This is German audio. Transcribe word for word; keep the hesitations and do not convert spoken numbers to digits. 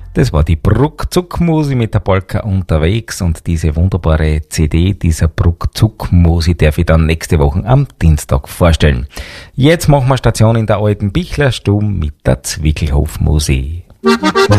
Das war die Bruckzuck-Musi mit der Polka unterwegs und diese wunderbare C D dieser Bruckzuck-Musi darf ich dann nächste Woche am Dienstag vorstellen. Jetzt machen wir Station in der alten Bichlerstube mit der Zwickelhof-Musi.